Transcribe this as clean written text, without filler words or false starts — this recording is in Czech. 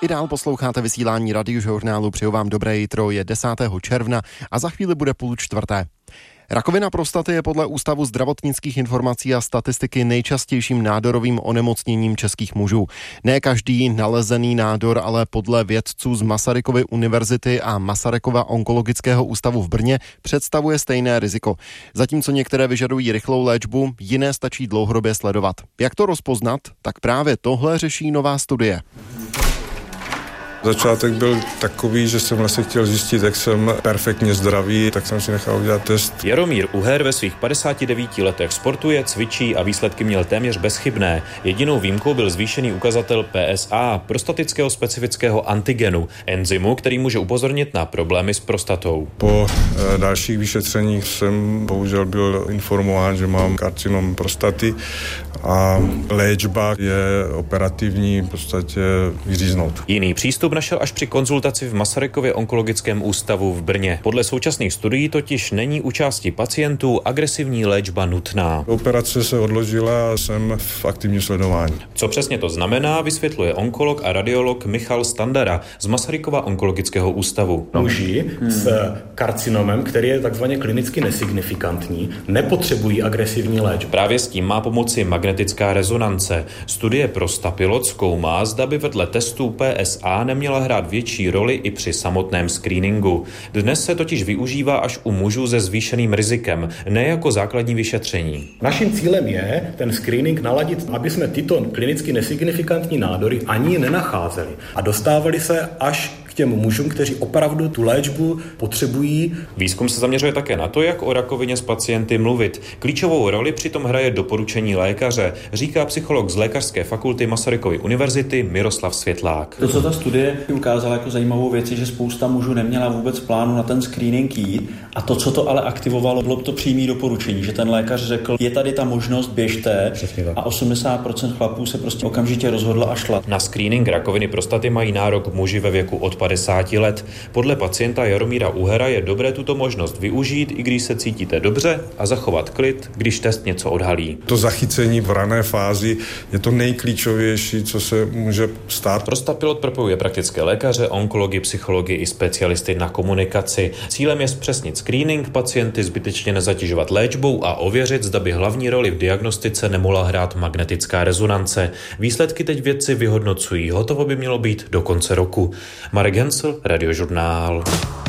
I dál posloucháte vysílání Radiožurnálu. Přeju vám dobré jitro, je 10. června a za chvíli bude 3:30. Rakovina prostaty je podle Ústavu zdravotnických informací a statistiky nejčastějším nádorovým onemocněním českých mužů. Ne každý nalezený nádor, ale podle vědců z Masarykovy univerzity a Masarykova onkologického ústavu v Brně představuje stejné riziko. Zatímco některé vyžadují rychlou léčbu, jiné stačí dlouhodobě sledovat. Jak to rozpoznat? Tak právě tohle řeší nová studie. Začátek byl takový, že jsem vlastně chtěl zjistit, jak jsem perfektně zdravý, tak jsem si nechal udělat test. Jaromír Uher ve svých 59 letech sportuje, cvičí a výsledky měl téměř bezchybné. Jedinou výjimkou byl zvýšený ukazatel PSA, prostatického specifického antigenu, enzymu, který může upozornit na problémy s prostatou. Po dalších vyšetřeních jsem bohužel byl informován, že mám karcinom prostaty a léčba je operativní v podstatě vyříznout. Jiný přístup našel až při konzultaci v Masarykově onkologickém ústavu v Brně. Podle současných studií totiž není u části pacientů agresivní léčba nutná. Operace se odložila a jsem v aktivním sledování. Co přesně to znamená, vysvětluje onkolog a radiolog Michal Standara z Masarykova onkologického ústavu. Muži s karcinomem, který je takzvaně klinicky nesignifikantní, nepotřebují agresivní léčbu. Právě s tím má pomoci magnetická rezonance. Studie Prostapilot zkoumá, zda by vedle testů PSA neměla hrát větší roli i při samotném screeningu. Dnes se totiž využívá až u mužů se zvýšeným rizikem, ne jako základní vyšetření. Naším cílem je ten screening naladit, aby jsme tyto klinicky nesignifikantní nádory ani nenacházeli a dostávali se až k těm mužům, kteří opravdu tu léčbu potřebují. Výzkum se zaměřuje také na to, jak o rakovině s pacienty mluvit. Klíčovou roli přitom hraje doporučení lékaře, říká psycholog z Lékařské fakulty Masarykovy univerzity Miroslav Světlák. To, co ta studie ukázala jako zajímavou věc, je, že spousta mužů neměla vůbec plánu na ten screening jít, a to, co to ale aktivovalo, bylo to přímé doporučení, že ten lékař řekl, je tady ta možnost, běžte, a 80% chlapů se prostě okamžitě rozhodlo a šla. Na screening rakoviny prostaty mají nárok muži ve věku od 50 let. Podle pacienta Jaromíra Uhera je dobré tuto možnost využít, i když se cítíte dobře, a zachovat klid, když test něco odhalí. To zachycení v rané fázi je to nejklíčovější, co se může stát. Prostapilot propojuje praktické lékaře, onkology, psychology i specialisty na komunikaci. Cílem je zpřesnit screening, pacienty zbytečně nezatěžovat léčbou a ověřit, zda by hlavní roli v diagnostice nemohla hrát magnetická rezonance. Výsledky teď vědci vyhodnocují. Hotovo by mělo být do konce roku. Marek Hensl, Radiožurnál.